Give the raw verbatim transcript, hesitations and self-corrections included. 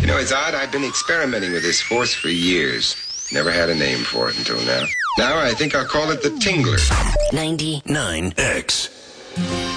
You know, it's odd. I've been experimenting with this force for years. Never had a name for it until now. Now I think I'll call it the Tingler. ninety-nine X.